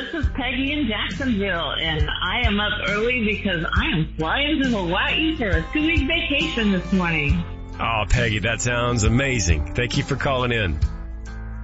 this is Peggy in Jacksonville, and I am up early because I am flying to Hawaii for a 2-week vacation this morning. Oh, Peggy, that sounds amazing. Thank you for calling in.